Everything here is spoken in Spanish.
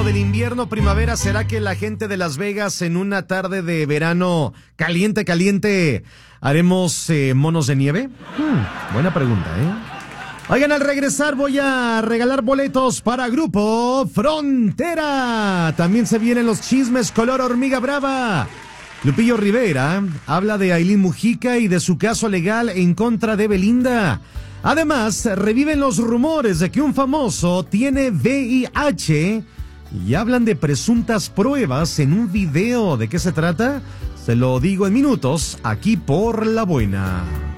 del invierno, primavera, ¿será que la gente de Las Vegas en una tarde de verano caliente, haremos monos de nieve? Buena pregunta, ¿eh? Oigan, al regresar voy a regalar boletos para Grupo Frontera. También se vienen los chismes color hormiga brava. Lupillo Rivera habla de Ailín Mujica y de su caso legal en contra de Belinda. Además, reviven los rumores de que un famoso tiene VIH y hablan de presuntas pruebas en un video. ¿De qué se trata? Se lo digo en minutos, aquí por La Buena.